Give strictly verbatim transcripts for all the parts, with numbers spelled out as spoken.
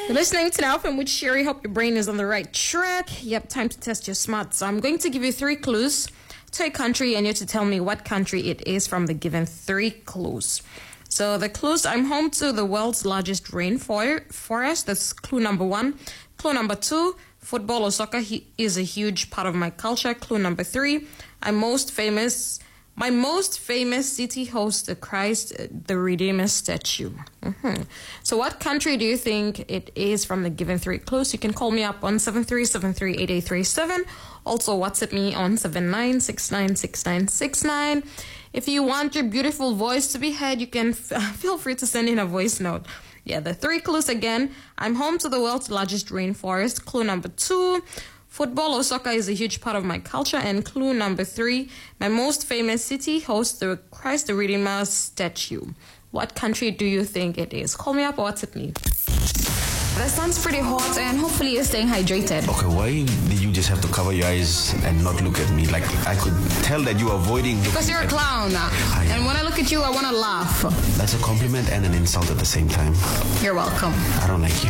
You're listening to Now From with Sherry. Hope your brain is on the right track. Yep, time to test your smarts. So I'm going to give you three clues to a country, and you have to tell me what country it is from the given three clues. So the clues: I'm home to the world's largest rainforest. That's clue number one. Clue number two: football or soccer is a huge part of my culture. Clue number three: I'm most famous. My most famous city hosts the Christ the Redeemer statue. Mm-hmm. So what country do you think it is from the given three clues? You can call me up on seven three seven three eight eight three seven. Also WhatsApp me on seven nine six nine six nine six nine. If you want your beautiful voice to be heard, you can f- feel free to send in a voice note. Yeah, the three clues again. I'm home to the world's largest rainforest. Clue number two: football or soccer is a huge part of my culture. And clue number three: my most famous city hosts the Christ the Redeemer statue. What country do you think it is? Call me up or WhatsApp me. The sun's pretty hot and hopefully you're staying hydrated. Okay, why did you just have to cover your eyes and not look at me? Like, I could tell that you are avoiding... Because you're a clown. I and when I look at you, I want to laugh. That's a compliment and an insult at the same time. You're welcome. I don't like you.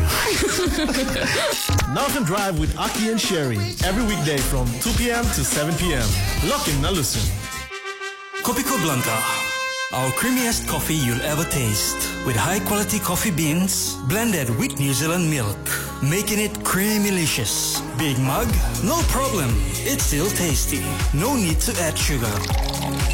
Now From Drive with Aki and Sherry. Every weekday from two p.m. to seven p.m. Lock in, now listen. Kopiko Blanca. Our creamiest coffee you'll ever taste. With high-quality coffee beans blended with New Zealand milk, making it creamy-licious. Big mug? No problem. It's still tasty. No need to add sugar.